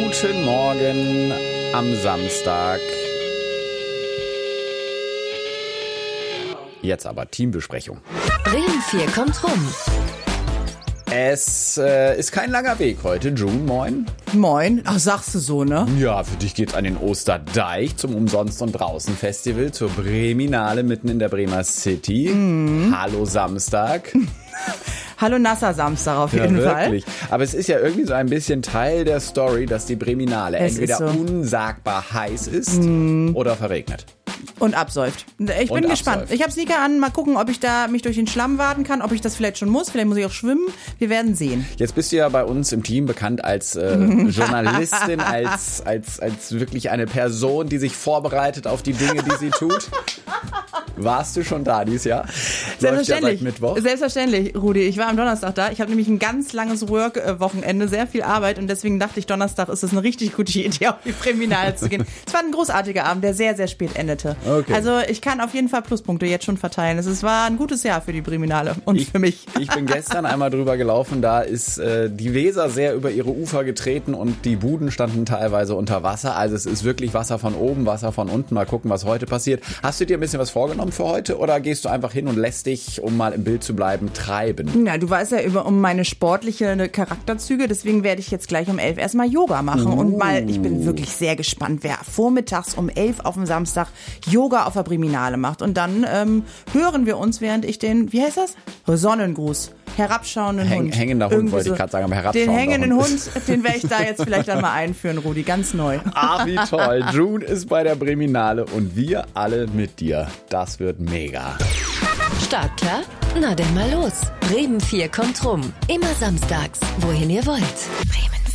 Guten Morgen am Samstag. Jetzt aber Teambesprechung. Bremen 4 kommt rum. Es ist kein langer Weg heute. June, moin. Moin. Ach, sagst du so, ne? Ja, für dich geht's an den Osterdeich zum Umsonst- und Draußen-Festival zur Breminale mitten in der Bremer City. Hallo Samstag. Hallo nasser Samstag auf jeden Fall. Wirklich. Aber es ist ja irgendwie so ein bisschen Teil der Story, dass die Breminale entweder so unsagbar heiß ist oder verregnet. Und absäuft. Ich bin gespannt. Ich habe Sneaker an. Mal gucken, ob ich da mich durch den Schlamm waden kann, ob ich das vielleicht schon muss. Vielleicht muss ich auch schwimmen. Wir werden sehen. Jetzt bist du ja bei uns im Team bekannt als Journalistin, als wirklich eine Person, die sich vorbereitet auf die Dinge, die sie tut. Warst du schon da dieses Jahr? Selbstverständlich. Läuft ja seit Mittwoch. Selbstverständlich, Rudi. Ich war am Donnerstag da. Ich habe nämlich ein ganz langes Work-Wochenende, sehr viel Arbeit und deswegen dachte ich, Donnerstag ist es eine richtig gute Idee, auf die Breminale zu gehen. Es war ein großartiger Abend, der sehr, sehr spät endete. Okay. Also ich kann auf jeden Fall Pluspunkte jetzt schon verteilen. Es war ein gutes Jahr für die Breminale und für mich. Ich bin gestern einmal drüber gelaufen, da ist die Weser sehr über ihre Ufer getreten und die Buden standen teilweise unter Wasser. Also es ist wirklich Wasser von oben, Wasser von unten. Mal gucken, was heute passiert. Hast du dir ein bisschen was vorgenommen für heute oder gehst du einfach hin und lässt dich, um mal im Bild zu bleiben, treiben? Na, du weißt ja um meine sportliche Charakterzüge, deswegen werde ich jetzt gleich um 11 erstmal Yoga machen und ich bin wirklich sehr gespannt, wer vormittags um 11 auf dem Samstag Yoga auf der Breminale macht und dann hören wir uns, während ich den, wie heißt das? Sonnengruß. Herabschauenden Hund. Hängender Hund wollte ich gerade sagen, aber herabschauender Den hängenden Hund, den werde ich da jetzt vielleicht dann mal einführen, Rudi, ganz neu. Ah, wie toll. June ist bei der Breminale und wir alle mit dir. Das wird mega. Startklar? Na denn mal los. Bremen 4 kommt rum. Immer samstags, wohin ihr wollt. Bremen 4.